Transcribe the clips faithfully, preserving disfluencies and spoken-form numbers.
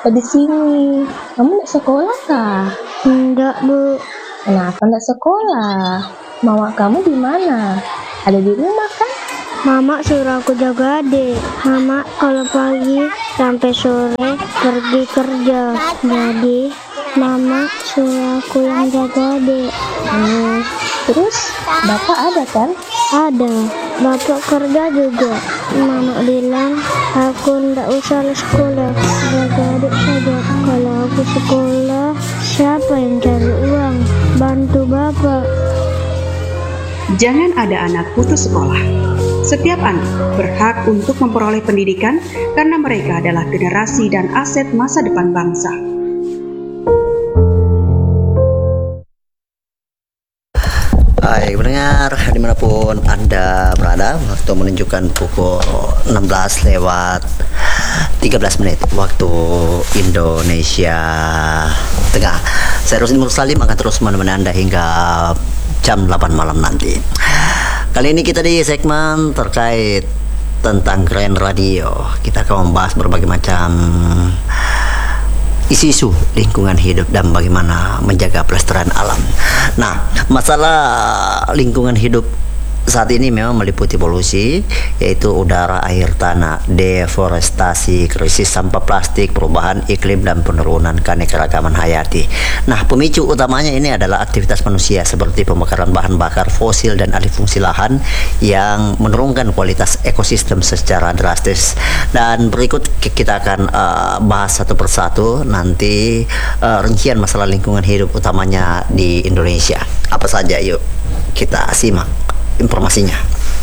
apa di sini? Kamu nggak sekolah kah? Enggak, Bu. Kenapa nggak sekolah? Mama kamu di mana? Ada di rumah kan? Mama suruh aku jaga adik. Mama kalau pagi sampai sore pergi kerja. Jadi Mama suruh aku yang jaga adik. Hmm, terus bapak ada kan? Ada. Bapak kerja juga. Mama bilang aku ndak usah sekolah, jaga adik saja. Kalau aku sekolah, siapa yang cari uang? Bantu bapak. Jangan ada anak putus sekolah. Setiap anak berhak untuk memperoleh pendidikan karena mereka adalah generasi dan aset masa depan bangsa. Hai pendengar, dimanapun Anda berada, waktu menunjukkan pukul enam belas lewat tiga belas menit waktu Indonesia Tengah. Saya Rusdi Mursalim akan terus menemani Anda hingga jam delapan malam nanti. Kali ini kita di segmen terkait tentang Grand Radio. Kita akan membahas berbagai macam isu-isu lingkungan hidup dan bagaimana menjaga pelestarian alam. Nah, masalah lingkungan hidup saat ini memang meliputi polusi, yaitu udara, air, tanah, deforestasi, krisis sampah plastik, perubahan iklim, dan penurunan keanekaragaman hayati. Nah, pemicu utamanya ini adalah aktivitas manusia seperti pembakaran bahan bakar fosil dan alih fungsi lahan yang menurunkan kualitas ekosistem secara drastis. Dan berikut kita akan uh, bahas satu persatu nanti uh, rincian masalah lingkungan hidup utamanya di Indonesia. Apa saja? Yuk kita simak informasinya.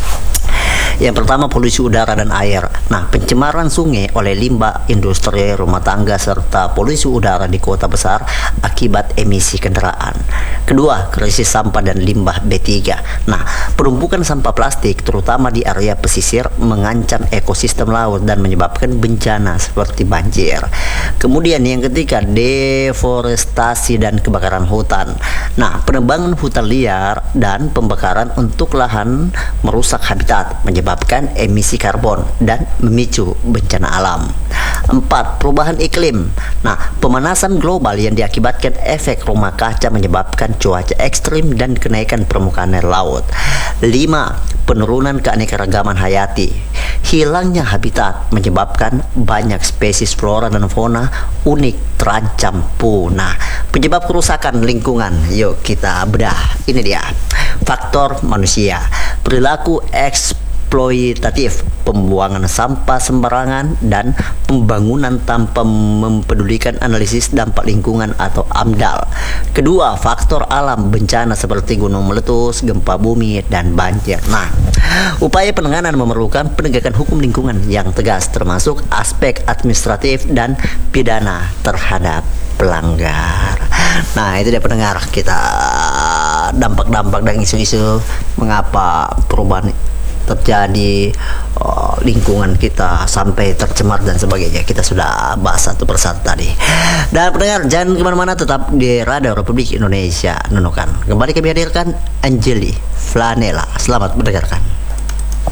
Yang pertama, polusi udara dan air. Nah, pencemaran sungai oleh limbah industri, rumah tangga, serta polusi udara di kota besar akibat emisi kendaraan. Kedua, krisis sampah dan limbah B tiga. Nah, penumpukan sampah plastik terutama di area pesisir mengancam ekosistem laut dan menyebabkan bencana seperti banjir. Kemudian yang ketiga, deforestasi dan kebakaran hutan. Nah, penebangan hutan liar dan pembakaran untuk lahan merusak habitat, menyebabkan menyebabkan emisi karbon dan memicu bencana alam. Empat, perubahan iklim. Nah, pemanasan global yang diakibatkan efek rumah kaca menyebabkan cuaca ekstrim dan kenaikan permukaan air laut. Lima, penurunan keanekaragaman hayati. Hilangnya habitat menyebabkan banyak spesies flora dan fauna unik terancam punah. Penyebab kerusakan lingkungan, yuk kita bedah. Ini dia, faktor manusia, perilaku eksploitatif, eksploitatif, pembuangan sampah sembarangan, dan pembangunan tanpa mempedulikan analisis dampak lingkungan atau AMDAL. Kedua, faktor alam, bencana seperti gunung meletus, gempa bumi, dan banjir. Nah, upaya penanganan memerlukan penegakan hukum lingkungan yang tegas, termasuk aspek administratif dan pidana terhadap pelanggar. Nah, itu dia pendengar kita, dampak-dampak dan isu-isu mengapa perubahan terjadi, uh, lingkungan kita sampai tercemar dan sebagainya. Kita sudah bahas satu persatu tadi. Dan pendengar, jangan kemana-mana, tetap di Radio Republik Indonesia Nunukan. Kembali kami hadirkan Anjeli Flanela. Selamat mendengarkan.